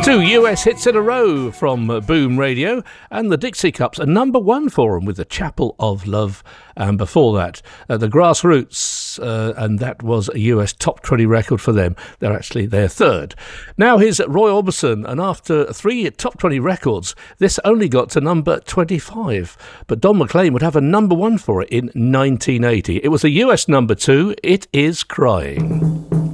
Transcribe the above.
Two US hits in a row from Boom Radio, and the Dixie Cups, a number one for them with the Chapel of Love, and before that, the Grassroots, and that was a US top 20 record for them. They're actually their third. Now here's Roy Orbison, and after 3 top 20 records, this only got to number 25. But Don McLean would have a number one for it in 1980. It was a US number 2, It Is Crying.